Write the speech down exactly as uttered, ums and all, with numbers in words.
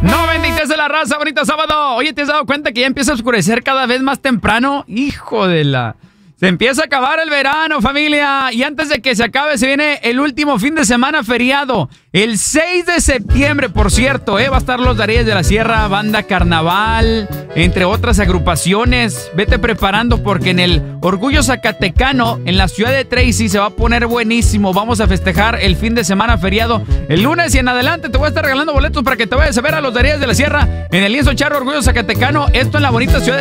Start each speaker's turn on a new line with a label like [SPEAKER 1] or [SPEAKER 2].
[SPEAKER 1] noventa y tres de la raza, bonito sábado. Oye, ¿te has dado cuenta que ya empieza a oscurecer cada vez más temprano? Hijo de la... Se empieza a acabar el verano, familia. Y antes de que se acabe, se viene el último fin de semana feriado. El seis de septiembre, por cierto, ¿eh? Va a estar los Daríes de la Sierra, Banda Carnaval, entre otras agrupaciones. Vete preparando porque en el Orgullo Zacatecano, en la ciudad de Tracy, se va a poner buenísimo. Vamos a festejar el fin de semana feriado. El lunes y en adelante te voy a estar regalando boletos para que te vayas a ver a los Daríes de la Sierra en el lienzo charro Orgullo Zacatecano. Esto en la bonita ciudad